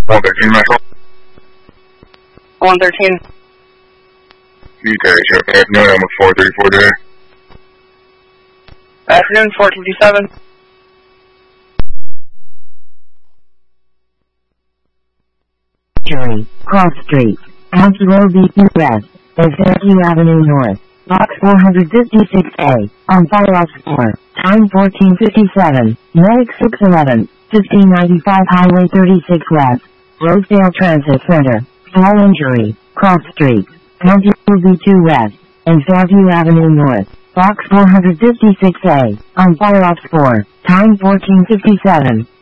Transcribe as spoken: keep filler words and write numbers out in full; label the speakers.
Speaker 1: one thirteen Metro.
Speaker 2: one thirteen.
Speaker 1: Okay, check afternoon, I'm four thirty-four there.
Speaker 2: Afternoon, four fifty-seven.
Speaker 3: Jury, Cross Street, Angelo Beacon West, and Fairview Avenue North, Box four fifty-six A, on follow-up four, time fourteen fifty-seven, Medic six eleven, fifteen ninety-five Highway thirty-six West, Rosedale Transit Center, small injury, Cross Street, Angelo B two West, and Fairview Avenue North, Box four fifty-six A, on follow-up four, time fourteen fifty-seven.